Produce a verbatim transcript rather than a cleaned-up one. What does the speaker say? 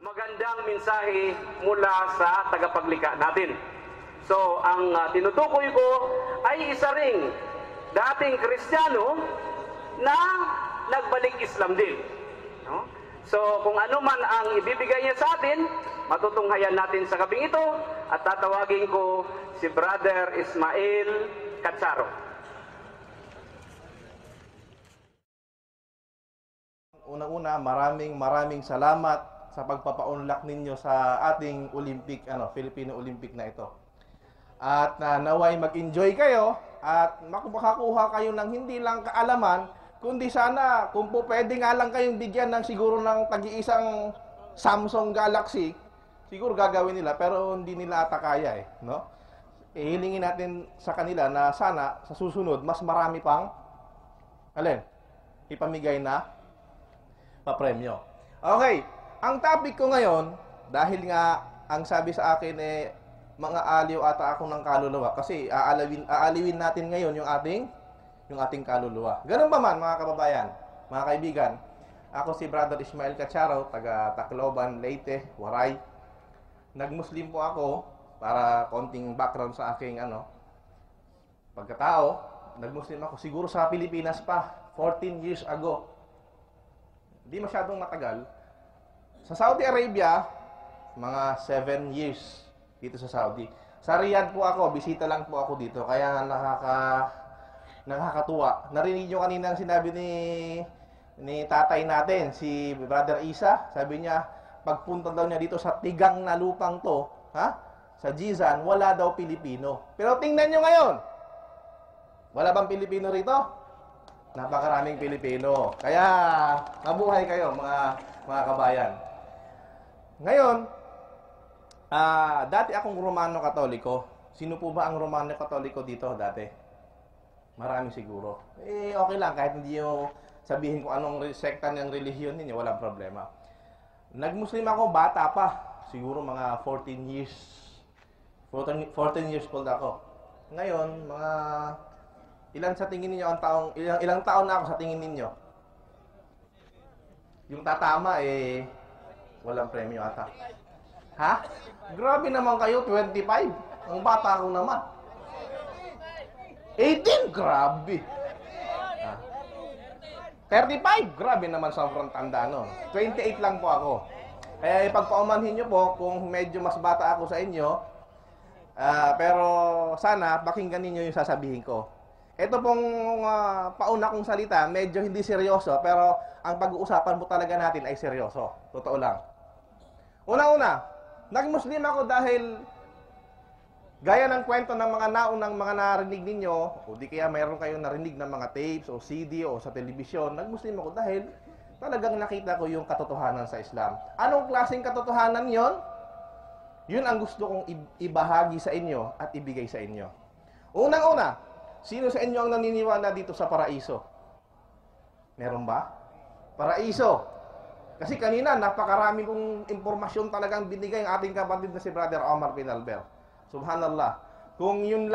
magandang mensahe mula sa tagapaglikha natin. So, ang uh, tinutukoy ko ay isa ring dating Kristiyano na nagbalik Islam din. No? So, kung ano man ang ibibigay niya sa atin, matutunghayan natin sa gabing ito at tatawagin ko si Brother Ismael Catsaro. Unang-una, maraming maraming salamat sa pagpapaunlak ninyo sa ating Olympic, ano, Filipino Olympic na ito. At uh, naway mag-enjoy kayo at makakuha kayo ng hindi lang kaalaman, kundi sana kung po pwede nga lang kayong bigyan ng siguro ng tag-iisang Samsung Galaxy, siguro gagawin nila pero hindi nila ata kaya eh, no? Eh, hilingin natin sa kanila na sana sa susunod mas marami pang alin, ipamigay na papremyo. Okay, ang topic ko ngayon, dahil nga ang sabi sa akin eh, mga aliw ata ako ng kaluluwa kasi aalawin, aaliwin natin ngayon yung ating yung ating kaluluwa. Ganun ba man mga kababayan, mga kaibigan? Ako si Brother Ismael Catsaro, taga Tacloban, Leyte, Waray. Nag-Muslim po ako para konting background sa aking ano pagkatao. Nag-Muslim ako siguro sa Pilipinas pa, fourteen years ago. Hindi masyadong matagal. Sa Saudi Arabia, mga seven years dito sa Saudi. Sa Riyadh po ako, bisita lang po ako dito. Kaya nakaka, nakakatuwa. Narinig nyo kanina ang sinabi ni, ni tatay natin, si Brother Isa. Sabi niya, pagpunta daw niya dito sa tigang na lupang to, ha? Sa Jizan, wala daw Pilipino. Pero tingnan nyo ngayon. Wala bang Pilipino rito? Napakaraming Pilipino. Kaya, mabuhay kayo mga, mga kabayan. Ngayon, uh, dati akong Romano Katoliko. Sino po ba ang Romano Katoliko dito dati? Marami siguro. Eh, okay lang. Kahit hindi nyo sabihin kung anong sekta ng relihiyon ninyo, walang problema. Nag-Muslim ako, bata pa. Siguro mga fourteen years. fourteen years old ako. Ngayon, mga ilan sa tingin ninyo ang taong, ilang, ilang taon na ako sa tingin ninyo? Yung tatama eh, walang premyo ata. Ha? Grabe naman kayo, twenty-five. Ang bata ko naman. eighteen? Grabe. Ha? thirty-five? Grabe naman, sobrang tanda nun. twenty-eight lang po ako. Kaya ipagpaumanhin nyo po kung medyo mas bata ako sa inyo. Uh, pero sana pakinggan ninyo yung sasabihin ko. Ito pong uh, pauna kong salita, medyo hindi seryoso, pero ang pag-uusapan po talaga natin ay seryoso. Totoo lang. Una-una, nag-Muslim ako dahil gaya ng kwento ng mga naunang mga narinig ninyo, o di kaya mayroon kayong narinig ng mga tapes o C D o sa telebisyon, nag-Muslim ako dahil talagang nakita ko yung katotohanan sa Islam. Anong klaseng katotohanan yon? Yun ang gusto kong ibahagi sa inyo at ibigay sa inyo. Unang-una, sino sa inyo ang naniniwala dito sa paraiso? Meron ba? Paraiso. Kasi kanina, napakarami kong impormasyon talagang binigay ang ating kapatid na si Brother Omar Pinalber. Subhanallah. Kung yun